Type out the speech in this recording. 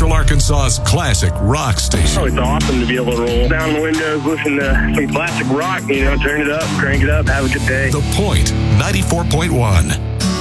Central Arkansas's classic rock station. Oh, it's awesome to be able to roll down the windows, listen to some classic rock, turn it up, crank it up, have a good day. The Point 94.1.